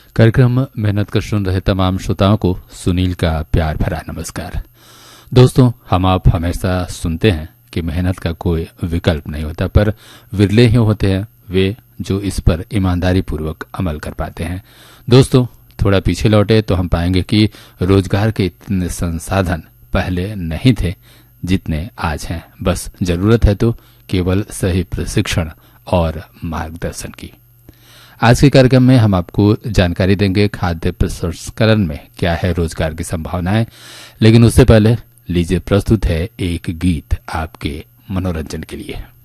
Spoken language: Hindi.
कार्यक्रम मेहनत कर सुन रहे तमाम श्रोताओं को सुनील का प्यार भरा नमस्कार। दोस्तों, हम आप हमेशा सुनते हैं कि मेहनत का कोई विकल्प नहीं होता, पर विरले ही होते हैं वे जो इस पर ईमानदारी पूर्वक अमल कर पाते हैं। दोस्तों, थोड़ा पीछे लौटे तो हम पाएंगे कि रोजगार के इतने संसाधन पहले नहीं थे जितने आज हैं। बस जरूरत है तो केवल सही प्रशिक्षण और मार्गदर्शन की। आज के कार्यक्रम में हम आपको जानकारी देंगे खाद्य प्रसंस्करण में क्या है रोजगार की संभावनाएं, लेकिन उससे पहले लीजिए प्रस्तुत है एक गीत आपके मनोरंजन के लिए।